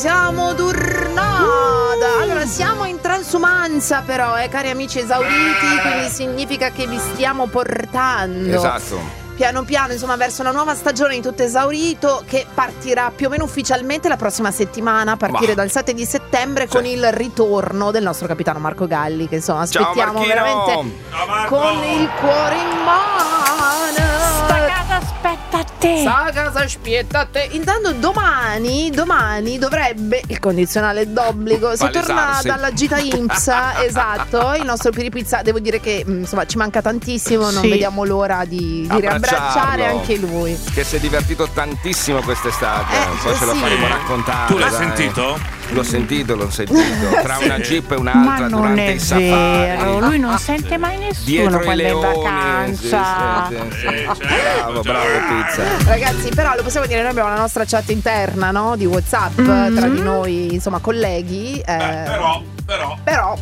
siamo tornata. Allora, siamo in transumanza però, cari amici esauriti, quindi significa che vi stiamo portando. Esatto. Piano piano, insomma, verso una nuova stagione di Tutto Esaurito, che partirà più o meno ufficialmente la prossima settimana, a partire dal 7 di settembre, con il ritorno del nostro capitano Marco Galli, che insomma aspettiamo veramente con il cuore in mano. Sta casa aspetta a te. Sta casa aspetta a te. Intanto domani dovrebbe, il condizionale d'obbligo, si torna dalla gita INPS. Esatto, il nostro Piripizza, devo dire che insomma ci manca tantissimo, non vediamo l'ora di riabbracciare anche lui, che si è divertito tantissimo quest'estate. Poi ce lo faremo raccontare. Tu l'hai sentito? L'ho sentito tra una jeep e un'altra durante i safari. Vero, lui non sente mai nessuno quando è in vacanza. Bravo Pizza. Ragazzi, però lo possiamo dire, noi abbiamo la nostra chat interna, no? Di WhatsApp, tra di noi, insomma, colleghi. Però.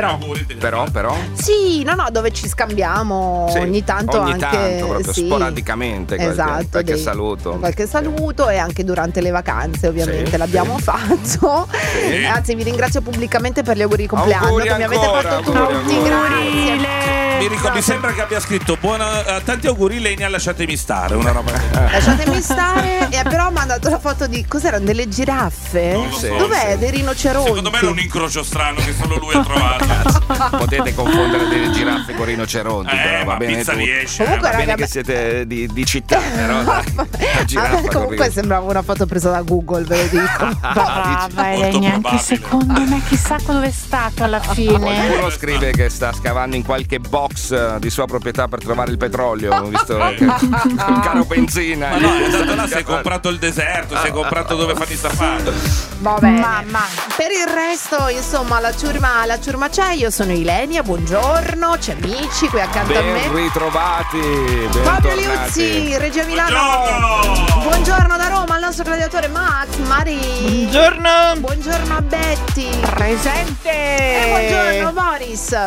Sì, no, dove ci scambiamo ogni tanto, proprio sporadicamente, qualche saluto e anche durante le vacanze, ovviamente l'abbiamo fatto. Sì. Anzi, vi ringrazio pubblicamente per gli auguri di compleanno che mi avete fatto tutti. Grazie. Mi sembra che abbia scritto tanti auguri Lenia, lasciatemi stare, una roba. Lasciatemi stare, e però ha mandato la foto di cos'erano, delle giraffe? Dov'è? Dei rinoceronti. Secondo me era un incrocio strano che solo lui ha trovato. Potete confondere delle giraffe con rinoceronti, però va bene Pizza riesce. Comunque, va bene che siete di città, però comunque sembrava una foto presa da Google, ve lo dico. Brava Elenia, anche secondo me chissà dove è stato alla fine. Qualcuno scrive che sta scavando in qualche box di sua proprietà per trovare il petrolio, visto il caro benzina. Ma no, è andato là, si è comprato il deserto, si è comprato dove fatti sta fando. Va bene. Ma per il resto, insomma, la ciurma c'è. Io sono Ilenia, buongiorno, c'è amici qui accanto a me. Ben ritrovati. Fabio Liuzzi, Regia Milano. Buongiorno da Roma al nostro gladiatore Max Mari. Buongiorno a Betty. Presente. E buongiorno Boris.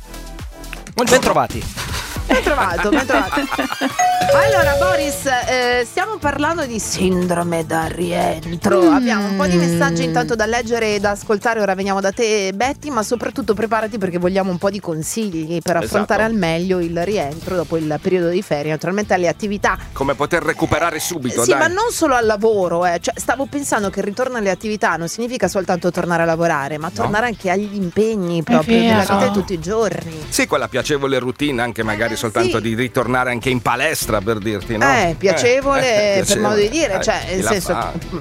Ben trovati. Ben trovato. Allora Boris, stiamo parlando di sindrome da rientro. Abbiamo un po' di messaggi intanto da leggere e da ascoltare. Ora veniamo da te, Betty, ma soprattutto preparati perché vogliamo un po' di consigli per affrontare al meglio il rientro dopo il periodo di ferie, naturalmente alle attività. Come poter recuperare subito. Sì, ma non solo al lavoro, Cioè, stavo pensando che il ritorno alle attività non significa soltanto tornare a lavorare, ma tornare anche agli impegni proprio della vita di tutti i giorni. Sì, quella piacevole routine, anche magari soltanto di ritornare anche in palestra, per dirti, no? Piacevole per modo di dire, cioè nel senso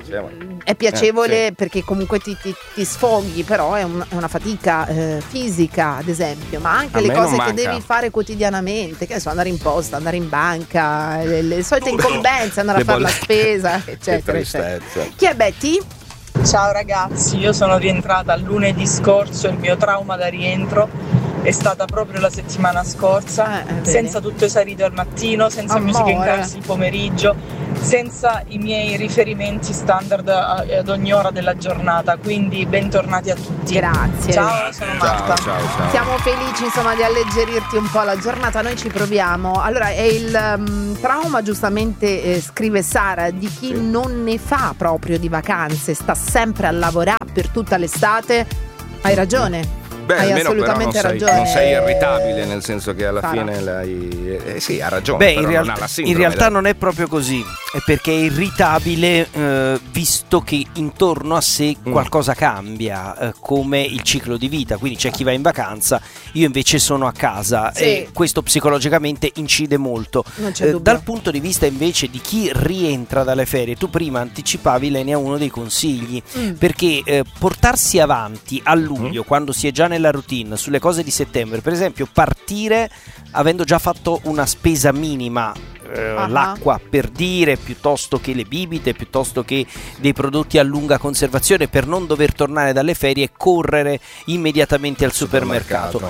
è piacevole perché comunque ti sfoghi, però è una fatica fisica, ad esempio, ma anche le cose che devi fare quotidianamente, che so, andare in posta, andare in banca, le solite incombenze, andare a fare la spesa, eccetera. Chi è Betty? Ciao ragazzi, io sono rientrata lunedì scorso, il mio trauma da rientro è stata proprio la settimana scorsa, senza Tutto Esaurito al mattino, senza Musica in Cars il pomeriggio, senza i miei riferimenti standard ad ogni ora della giornata, quindi bentornati a tutti. Grazie. Ciao, sono Marta. Ciao. Siamo felici insomma di alleggerirti un po' la giornata, noi ci proviamo. Allora, è il trauma, giustamente scrive Sara, di chi non ne fa proprio di vacanze, sta sempre a lavorare per tutta l'estate. Hai ragione. Hai assolutamente ragione. Non sei irritabile, nel senso che alla fine sì, ha ragione. In realtà non è proprio così, è perché è irritabile visto che intorno a sé qualcosa cambia, come il ciclo di vita. Quindi c'è chi va in vacanza, io invece sono a casa, e questo psicologicamente incide molto. Dal punto di vista invece di chi rientra dalle ferie, tu prima anticipavi, Lenia, uno dei consigli, perché portarsi avanti a luglio, quando si è già nella routine, sulle cose di settembre, per esempio partire avendo già fatto una spesa minima, l'acqua per dire, piuttosto che le bibite, piuttosto che dei prodotti a lunga conservazione, per non dover tornare dalle ferie e correre immediatamente al supermercato.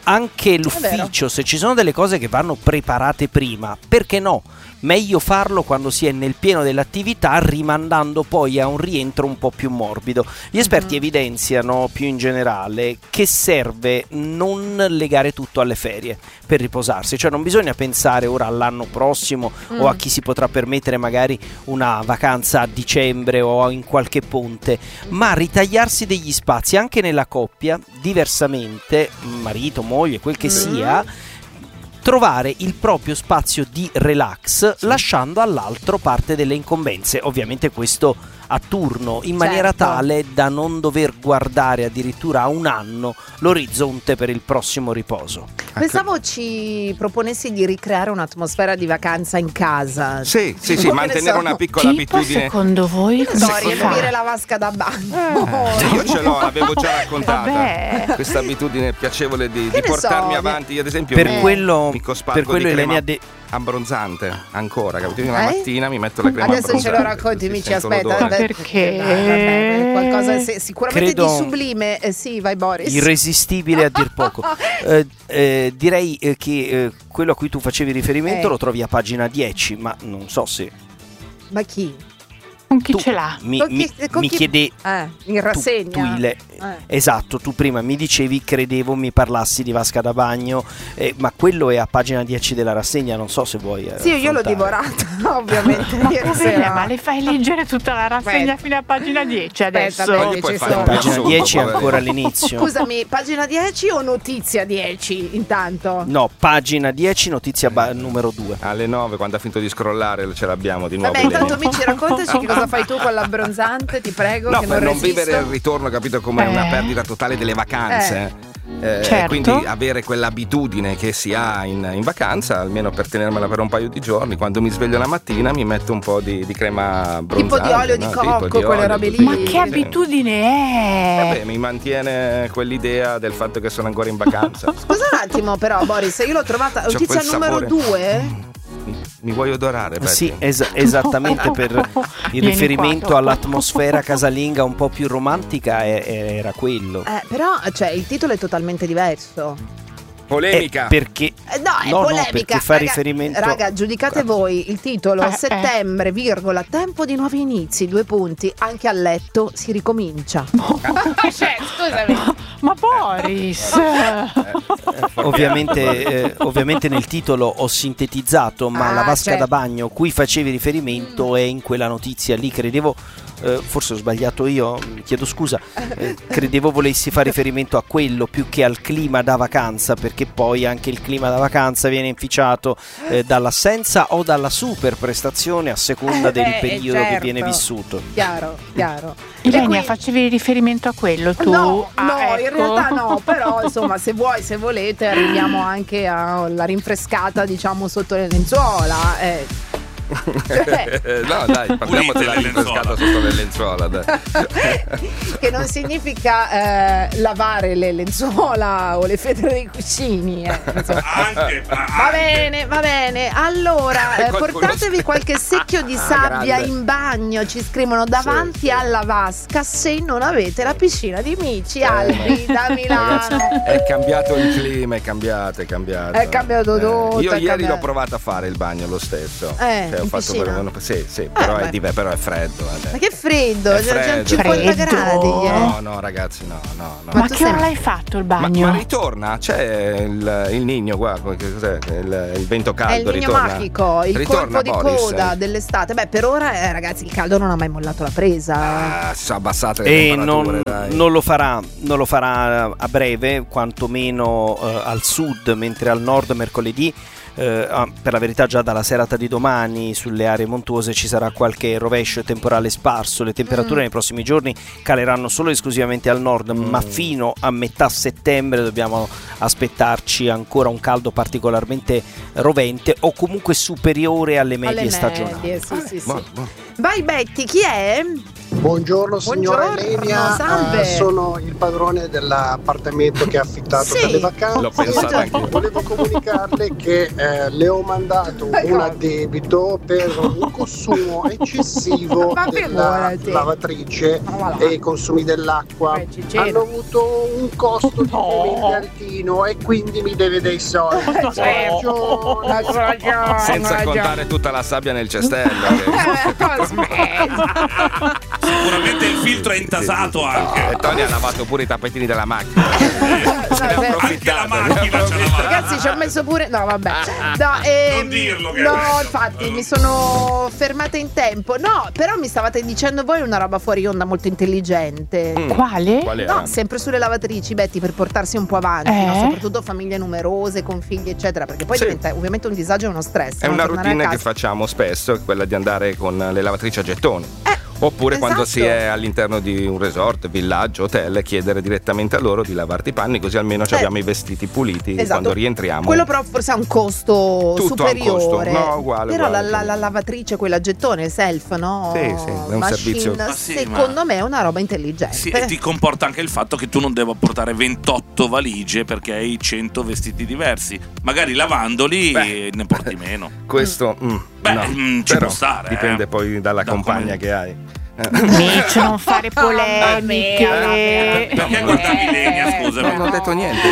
anche l'ufficio, se ci sono delle cose che vanno preparate prima, perché no? Meglio farlo quando si è nel pieno dell'attività, rimandando poi a un rientro un po' più morbido. Gli esperti evidenziano più in generale che serve non legare tutto alle ferie per riposarsi, cioè non bisogna pensare ora all'anno prossimo o a chi si potrà permettere magari una vacanza a dicembre o in qualche ponte, ma ritagliarsi degli spazi anche nella coppia, diversamente, marito, moglie, quel che sia, trovare il proprio spazio di relax, lasciando all'altro parte delle incombenze, ovviamente questo a turno, in maniera tale da non dover guardare addirittura a un anno l'orizzonte per il prossimo riposo. Pensavo ci proponessi di ricreare un'atmosfera di vacanza in casa. Sì, mantenere una piccola abitudine. Secondo voi riempire la vasca da bagno. Io ce l'ho, l'avevo già raccontata. Questa abitudine piacevole di portarmi avanti, ad esempio. Per quello Elena abbronzante ancora, capito? La mattina mi metto la crema adesso abbronzante. ce lo racconti, mi ci aspetta. Ma perché? Qualcosa sicuramente di sublime. Sì, vai Boris. Irresistibile a dir poco. Direi che quello a cui tu facevi riferimento lo trovi a pagina 10, ma non so se... Ma chi? Con chi ce l'ha? Mi chiede in rassegna. Esatto, tu prima mi dicevi, credevo mi parlassi di vasca da bagno, ma quello è a pagina 10 della rassegna, non so se vuoi Sì, io l'ho divorata, ovviamente. Ma le fai leggere tutta la rassegna fino a pagina 10 adesso? Pagina 10 è ancora all'inizio. Scusami, pagina 10 o notizia 10 intanto? No, pagina 10, notizia numero 2. Alle 9, quando ha finito di scrollare, ce l'abbiamo di nuovo. Vabbè, intanto Mici, raccontaci che cosa fai tu con l'abbronzante, ti prego. No, che per non resisto. vivere il ritorno, capito, come una perdita totale delle vacanze. Certo. Quindi avere quell'abitudine che si ha in vacanza, almeno per tenermela per un paio di giorni, quando mi sveglio la mattina mi metto un po' di crema abbronzante, tipo di olio di cocco, quelle robe lì. Ma che abitudine è? Vabbè, mi mantiene quell'idea del fatto che sono ancora in vacanza. Scusa un attimo però Boris, io l'ho trovata notizia numero 2. Mi vuoi odorare? Betty? Sì, esattamente per il riferimento all'atmosfera casalinga un po' più romantica era quello. Però cioè, il titolo è totalmente diverso. Polemica. Perché no, è polemica. Perché fa riferimento. Raga, giudicate voi il titolo: settembre, virgola, tempo di nuovi inizi, 2 punti, anche a letto si ricomincia. Scusami. Ma Boris. Ovviamente nel titolo ho sintetizzato, ma la vasca da bagno cui facevi riferimento è in quella notizia lì, credevo. Forse ho sbagliato io, mi chiedo scusa, credevo volessi fare riferimento a quello più che al clima da vacanza, perché poi anche il clima da vacanza viene inficiato dall'assenza o dalla super prestazione a seconda del periodo che viene vissuto. Chiaro. Ilenia, facevi riferimento a quello tu? No, ecco. In realtà no, però insomma se volete arriviamo anche alla rinfrescata, diciamo, sotto le lenzuola. No, dai, parliamo della rinfrescata sotto le lenzuola, dai. Che non significa lavare le lenzuola o le federe dei cuscini. Va bene. Allora, portatevi qualche secchio di sabbia in bagno. Ci scrivono davanti alla vasca se non avete la piscina di Mici Albi da Milano. È cambiato il clima, è cambiato. È cambiato tutto. Io ieri l'ho provato a fare il bagno lo stesso. Ho fatto però è freddo. Ma che freddo? C'è 50 gradi. No, ragazzi, no. Ma che ora l'hai fatto il bagno? Ma ritorna, c'è il Niño qua, cos'è? Il vento caldo. È il Niño magico, il colpo di coda dell'estate. Beh, per ora, ragazzi, il caldo non ha mai mollato la presa. Si sono abbassate le temperature. Non lo farà a breve, quantomeno al sud, mentre al nord mercoledì. Per la verità già dalla serata di domani sulle aree montuose ci sarà qualche rovescio e temporale sparso. Le temperature nei prossimi giorni caleranno solo e esclusivamente al nord, ma fino a metà settembre dobbiamo aspettarci ancora un caldo particolarmente rovente o comunque superiore alle medie stagionali. Sì. Vai Betty, chi è? Buongiorno signora Elenia, sono il padrone dell'appartamento che ha affittato per le vacanze. L'ho pensato anche. Volevo comunicarle che le ho mandato un addebito per un consumo eccessivo della lavatrice e i consumi dell'acqua. Hanno avuto un costo di altino e quindi mi deve dei soldi. Senza contare tutta la sabbia nel cestello. Sicuramente il filtro è intasato anche. E Tony ha lavato pure i tappetini della macchina. Anche la macchina ce l'ha. Ragazzi, ci ho messo pure. No, vabbè. Non dirlo. No, infatti, mi sono fermata in tempo. No, però mi stavate dicendo voi una roba fuori onda molto intelligente. Quale? No, sempre sulle lavatrici, Betty, per portarsi un po' avanti, no? Soprattutto famiglie numerose, con figli, eccetera. Perché poi diventa ovviamente un disagio e uno stress. È una routine che facciamo spesso, quella di andare con le lavatrici a gettoni. Oppure quando si è all'interno di un resort, villaggio, hotel, chiedere direttamente a loro di lavarti i panni, così almeno abbiamo i vestiti puliti quando rientriamo. Quello però forse ha un costo superiore. No, uguale. Però uguale. La lavatrice, quella a gettone, self, no? Sì, è un servizio. Secondo me è una roba intelligente. Sì, e ti comporta anche il fatto che tu non debba portare 28 valigie perché hai 100 vestiti diversi. Magari lavandoli ne porti meno. Questo ci può stare. Dipende poi dalla compagna che hai. Mitch, non fare polemiche. Perché guardavi Lenia, scusami? Non ho detto niente.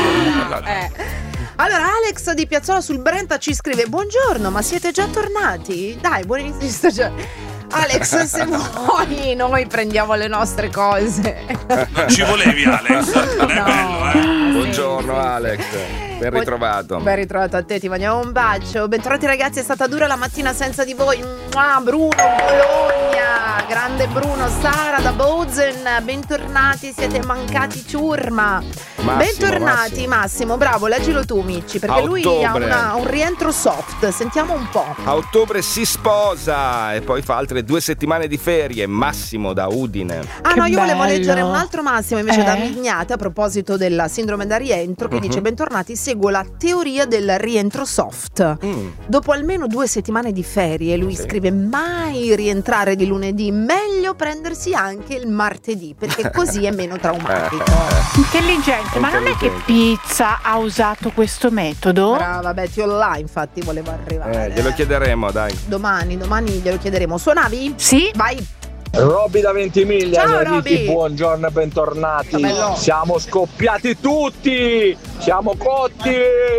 Allora Alex di Piazzola sul Brenta ci scrive: buongiorno, ma siete già tornati? Dai, buon inizio di stagione. Alex, se vuoi noi prendiamo le nostre cose. Non ci volevi, Alex? Non è bello, Buongiorno Alex, ben ritrovato. Ben ritrovato a te, ti mandiamo un bacio. Bentornati ragazzi, è stata dura la mattina senza di voi. Bruno, Bologna, grande Bruno, Sara da Bozen, bentornati, siete mancati ciurma. Bentornati Massimo, bravo, leggilo tu Micci, perché lui ha un rientro soft, sentiamo un po'. A ottobre si sposa e poi fa altre 2 settimane di ferie. Massimo da Udine. Io volevo leggere un altro Massimo invece da Mignate a proposito della sindrome da rientro che dice: bentornati, seguo la teoria del rientro soft. Dopo almeno 2 settimane di ferie, lui scrive: mai rientrare di lunedì, meglio prendersi anche il martedì perché così è meno traumatico. Intelligente. Ma non è che Pizza ha usato questo metodo? Brava Betty, là infatti volevo arrivare. Glielo chiederemo, dai. Domani glielo chiederemo. Suonavi? Sì. Vai. Roby da Ventimiglia, ciao amici, buongiorno e bentornati. Siamo scoppiati tutti, siamo cotti.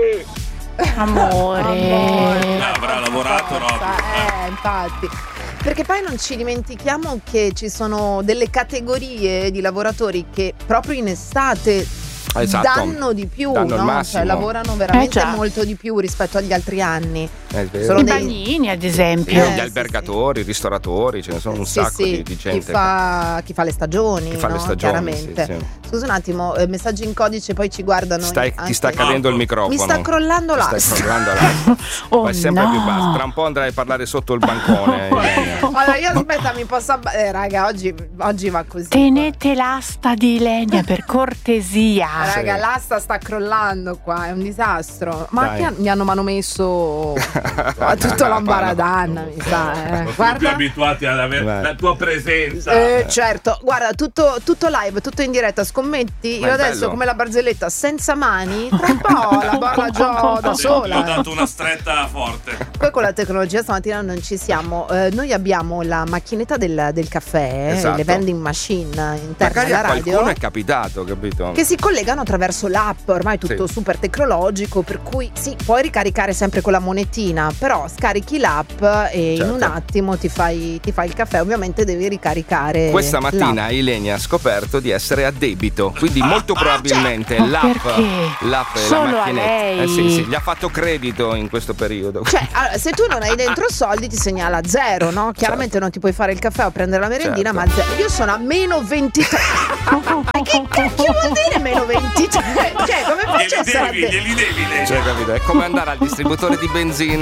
Amore. Avrà lavorato Roby. Infatti. Perché poi non ci dimentichiamo che ci sono delle categorie di lavoratori che proprio in estate danno di più, danno il massimo. Cioè lavorano veramente molto di più rispetto agli altri anni. Sono i bagnini ad esempio, gli albergatori, i ristoratori, ce ne sono un sacco di gente. Chi fa le stagioni, chiaramente. Sì. Scusa un attimo, messaggi in codice, poi ci guardano. Ti sta cadendo il microfono. Mi sta crollando l'asso. È sempre più basso. Tra un po' andrai a parlare sotto il bancone. Allora io aspetta, mi posso raga, oggi va così. Tenete l'asta di legna per cortesia. Raga, l'asta sta crollando qua, è un disastro. Ma mi hanno manomesso a tutto l'ambaradan, mi sa. Guarda, più abituati ad avere la tua presenza. Certo, guarda, tutto live, tutto in diretta. Scommetti, io adesso bello. Come la barzelletta senza mani, tra un po' la barra da sola. Ho dato una stretta forte. Poi con la tecnologia stamattina non ci siamo. Noi abbiamo la macchinetta del caffè, le vending machine interne alla radio. Qualcuno è capitato, capito? Che si collegano attraverso l'app, ormai tutto super tecnologico, per cui puoi ricaricare sempre con la monetina, però scarichi l'app e in un attimo ti fai il caffè. Ovviamente devi ricaricare. Questa mattina Ilenia ha scoperto di essere a debito, quindi molto probabilmente l'app e solo la macchinetta sì, gli ha fatto credito in questo periodo. Cioè, allora, se tu non hai dentro soldi ti segnala 0, no? Chiaramente non ti puoi fare il caffè o prendere la merendina, ma 0. Io sono a meno 23. Che cacchio vuol dire meno 23? Cioè, come faccio a glieli devi. Cioè, capito? È come andare al distributore di benzina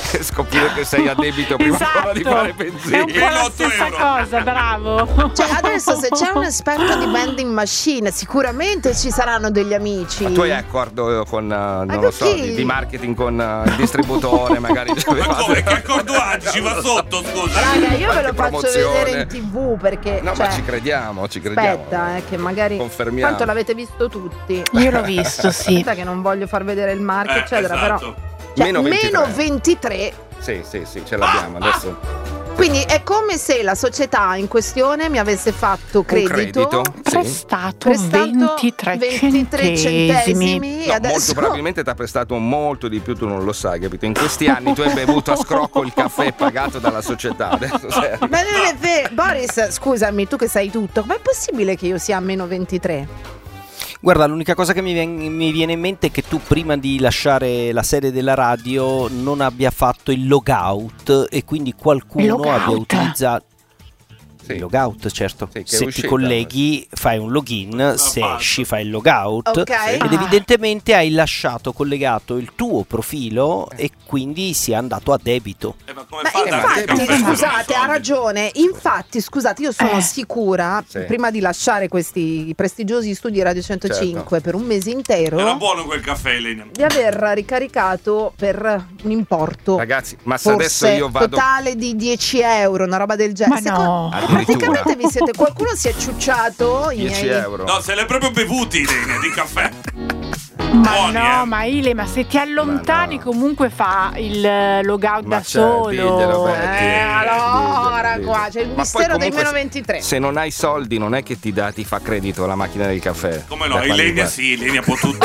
scoprire che sei a debito prima ancora di fare benzina. È un po' la stessa cosa, bravo. Cioè, adesso se c'è un esperto di vending machine, sicuramente ci saranno degli amici. Ma tu hai accordo con, non lo so, di marketing con il distributore, magari. Ma come? Che accordo ha? Ci va sotto, scusa. Raga, io ve lo faccio vedere in TV perché. No, cioè, ma ci crediamo. Aspetta, che magari. Confermiamo. Tanto l'avete visto tutti. Io l'ho visto, sì. Aspetta che non voglio far vedere il marchio, eccetera, esatto. però. Cioè, meno 23. Sì, ce l'abbiamo adesso. Quindi è come se la società in questione mi avesse fatto credito, prestato 23 centesimi. No, adesso... molto probabilmente ti ha prestato molto di più, tu non lo sai, capito? In questi anni tu hai bevuto a scrocco il caffè pagato dalla società. Adesso Ma non è vero. Boris, scusami, tu che sai tutto, com'è possibile che io sia a meno 23? Guarda, l'unica cosa che mi viene in mente è che tu prima di lasciare la sede della radio non abbia fatto il logout e quindi qualcuno abbia utilizzato il logout, certo. Sì, se ti colleghi fai un login, se esci fai il logout, ed evidentemente hai lasciato collegato il tuo profilo e quindi si è andato a debito. Infatti, scusate, ha ragione. Infatti, scusate, io sono sicura, prima di lasciare questi prestigiosi studi Radio 105 per un mese intero, era buono quel caffè, Elena, di aver ricaricato per un importo, ragazzi, ma se adesso io vado totale di 10 euro, una roba del genere. Ma no, praticamente qualcuno si è ciucciato 10 euro. No, se l'hai proprio bevuti, Elena, di caffè. Ma no, ma Ile, ma se ti allontani comunque fa il logout da solo. Allora qua c'è il mistero dei meno 23. Se non hai soldi non è che ti fa credito la macchina del caffè. Come no, Ilenia sì, Ilenia può tutto.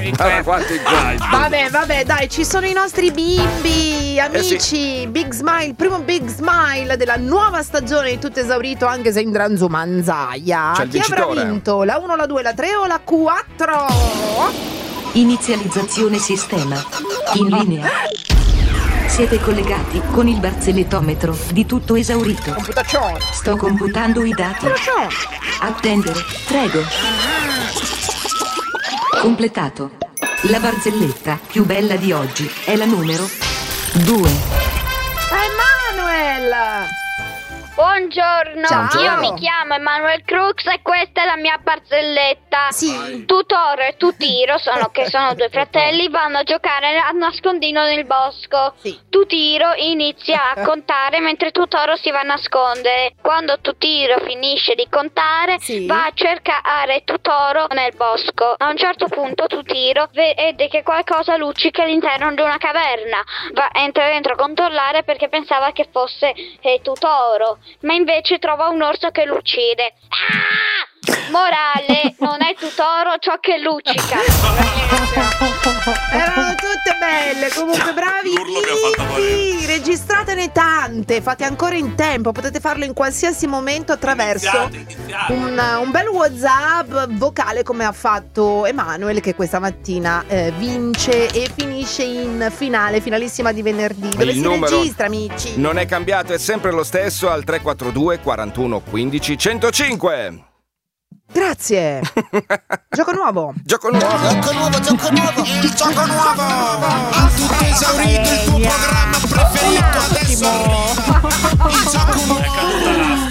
Vabbè, dai, ci sono i nostri bimbi, amici. Big Smile, primo Big Smile della nuova stagione di Tutto Esaurito, anche se in Dranzumanzaia. Chi avrà vinto? La 1, la 2, la 3 o la 4? Inizializzazione sistema. In linea. Siete collegati con il barzellettometro di Tutto Esaurito. Computazione. Sto computando i dati. Attendere, prego. Completato. La barzelletta più bella di oggi è la numero 2. Emanuel! Buongiorno, ciao. Io mi chiamo Emanuel Crux e questa è la mia barzelletta. Sì. Tutoro e Tutiro, che sono due fratelli, vanno a giocare a nascondino nel bosco. Sì. Tutiro inizia a contare mentre Tutoro si va a nascondere. Quando Tutiro finisce di contare, va a cercare Tutoro nel bosco. A un certo punto Tutiro vede che qualcosa luccica all'interno di una caverna. Entra dentro a controllare perché pensava che fosse Tutoro, ma invece trova un orso che lo uccide. Morale, non è Tutoro ciò che luccica. Erano tutte belle, comunque bravi. Registratene tante, fate ancora in tempo, potete farlo in qualsiasi momento attraverso un bel WhatsApp vocale, come ha fatto Emanuel, che questa mattina vince e finisce in finalissima di venerdì. Dove si registra, amici? Non è cambiato, è sempre lo stesso, al 342 41 15 105. Grazie. Gioco nuovo. Tutto Esaurito, il tuo programma preferito. Adesso il gioco nuovo.